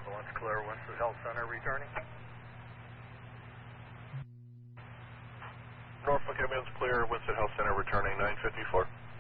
Ambulance clear, Winston Health Center returning. Norfolk ambulance clear, Winston Health Center returning 954.